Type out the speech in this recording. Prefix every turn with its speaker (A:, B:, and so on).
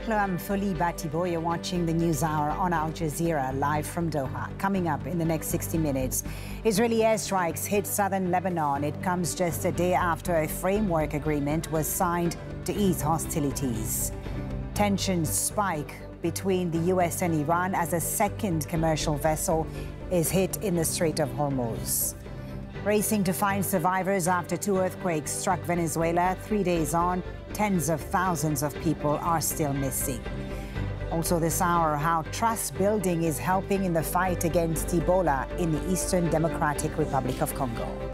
A: Hello, I'm Foli Batibo. You're watching the News Hour on Al Jazeera, live from Doha. Coming up in the next 60 minutes, Israeli airstrikes hit southern Lebanon. It comes just a day after a framework agreement was signed to ease hostilities. Tensions spike between the U.S. and Iran as a second commercial vessel is hit in the Strait of Hormuz. Racing to find survivors after two earthquakes struck Venezuela 3 days on. Tens of thousands of people are still missing. Also this hour, how trust building is helping in the fight against Ebola in the Eastern Democratic Republic of Congo.